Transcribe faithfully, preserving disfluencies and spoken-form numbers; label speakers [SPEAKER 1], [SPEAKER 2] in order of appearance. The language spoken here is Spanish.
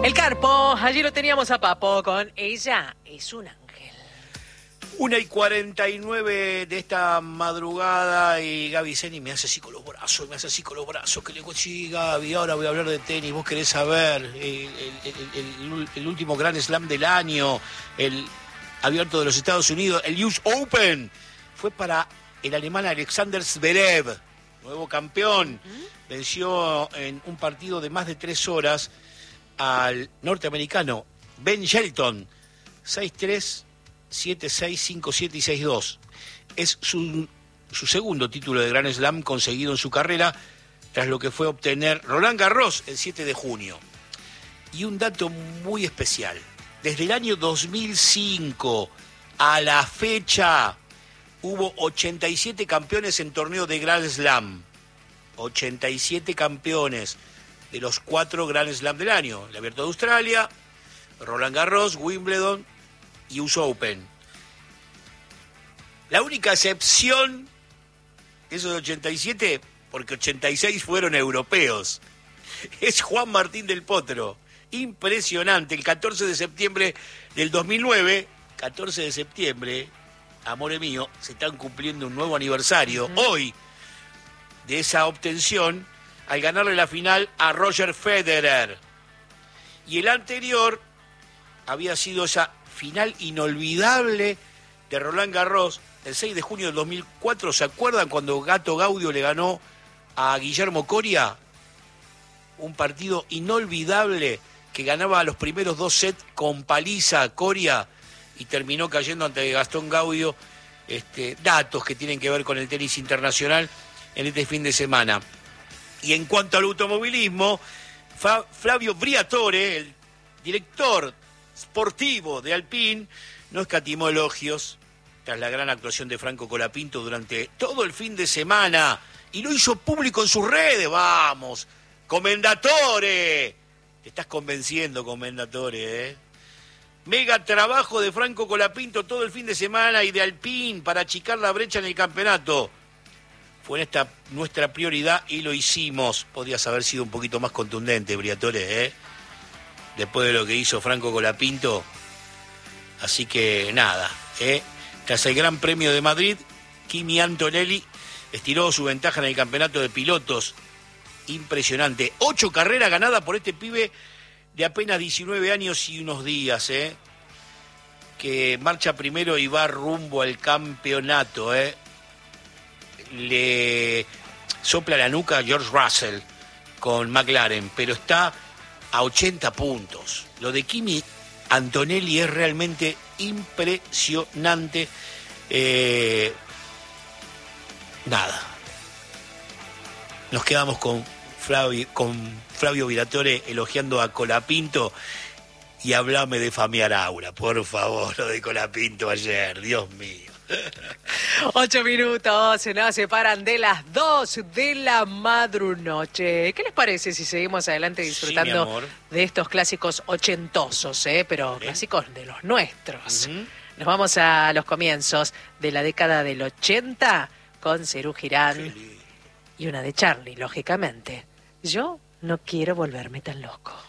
[SPEAKER 1] El Carpo, allí lo teníamos a Papo con Ella es un ángel.
[SPEAKER 2] Una y cuarenta y nueve de esta madrugada y Gaby Zeni me hace así con los brazos, me hace así con los brazos, que le digo, sí, Gaby, ahora voy a hablar de tenis, vos querés saber el, el, el, el, el último Grand Slam del año, el abierto de los Estados Unidos, el U S Open, fue para el alemán Alexander Zverev, nuevo campeón, uh-huh. Venció en un partido de más de tres horas al norteamericano Ben Shelton, seis tres, siete seis, cinco siete y seis dos. Es su, su segundo título de Grand Slam conseguido en su carrera, tras lo que fue obtener Roland Garros el siete de junio. Y un dato muy especial, desde el año dos mil cinco a la fecha hubo ochenta y siete campeones en torneo de Grand Slam, ochenta y siete campeones de los cuatro Grand Slam del año, el Abierto de Australia, Roland Garros, Wimbledon y U S Open. La única excepción de esos ochenta y siete, porque ochenta y seis fueron europeos, es Juan Martín del Potro. Impresionante, el catorce de septiembre del dos mil nueve, catorce de septiembre, amore mío, se están cumpliendo un nuevo aniversario, uh-huh. hoy, de esa obtención, al ganarle la final a Roger Federer. Y el anterior había sido esa final inolvidable de Roland Garros, el seis de junio del dos mil cuatro. ¿Se acuerdan cuando Gato Gaudio le ganó a Guillermo Coria? Un partido inolvidable que ganaba los primeros dos sets con paliza a Coria y terminó cayendo ante Gastón Gaudio. Este, datos que tienen que ver con el tenis internacional en este fin de semana. Y en cuanto al automovilismo, Fa- Flavio Briatore, el director sportivo de Alpine, no escatimó elogios tras la gran actuación de Franco Colapinto durante todo el fin de semana y lo hizo público en sus redes. ¡Vamos! ¡Comendatore! Te estás convenciendo, Comendatore, ¿eh? Mega trabajo de Franco Colapinto todo el fin de semana y de Alpine para achicar la brecha en el campeonato. Fue esta nuestra prioridad y lo hicimos. Podrías haber sido un poquito más contundente, Briatore, ¿eh? Después de lo que hizo Franco Colapinto. Así que nada, ¿eh? Tras el Gran Premio de Madrid, Kimi Antonelli estiró su ventaja en el campeonato de pilotos. Impresionante. Ocho carreras ganadas por este pibe de apenas diecinueve años y unos días, ¿eh? Que marcha primero y va rumbo al campeonato, ¿eh? Le sopla la nuca a George Russell con McLaren, pero está a ochenta puntos. Lo de Kimi Antonelli es realmente impresionante. Eh, nada. Nos quedamos con Flavio, con Flavio Briatore elogiando a Colapinto y hablame de Famiar Aura, por favor, lo de Colapinto ayer, Dios mío.
[SPEAKER 1] Ocho minutos se nos separan de las dos de la madrunoche. ¿Qué les parece si seguimos adelante disfrutando
[SPEAKER 2] sí,
[SPEAKER 1] de estos clásicos ochentosos, eh? pero ¿Eh? clásicos de los nuestros? Uh-huh. Nos vamos a los comienzos de la década del ochenta con Serú Girán y una de Charlie, lógicamente. Yo no quiero volverme tan loco.